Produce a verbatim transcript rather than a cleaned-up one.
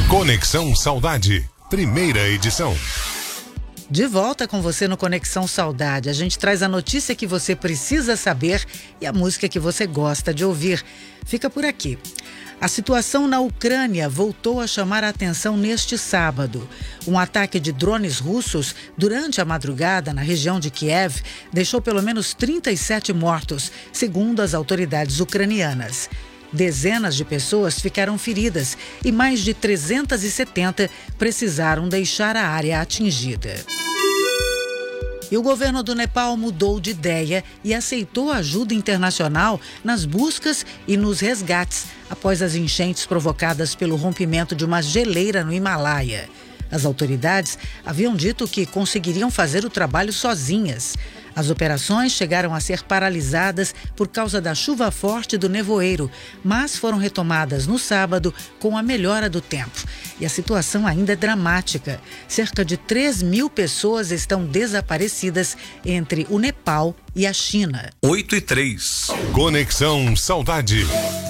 Conexão Saudade, primeira edição. De volta com você no Conexão Saudade. A gente traz a notícia que você precisa saber e a música que você gosta de ouvir. Fica por aqui. A situação na Ucrânia voltou a chamar a atenção neste sábado. Um ataque de drones russos durante a madrugada na região de Kiev deixou pelo menos trinta e sete mortos, segundo as autoridades ucranianas. Dezenas de pessoas ficaram feridas e mais de trezentas e setenta precisaram deixar a área atingida. E o governo do Nepal mudou de ideia e aceitou ajuda internacional nas buscas e nos resgates após as enchentes provocadas pelo rompimento de uma geleira no Himalaia. As autoridades haviam dito que conseguiriam fazer o trabalho sozinhas. As operações chegaram a ser paralisadas por causa da chuva forte do nevoeiro, mas foram retomadas no sábado com a melhora do tempo. E a situação ainda é dramática. Cerca de três mil pessoas estão desaparecidas entre o Nepal e a China. oito e três. Conexão Saudade.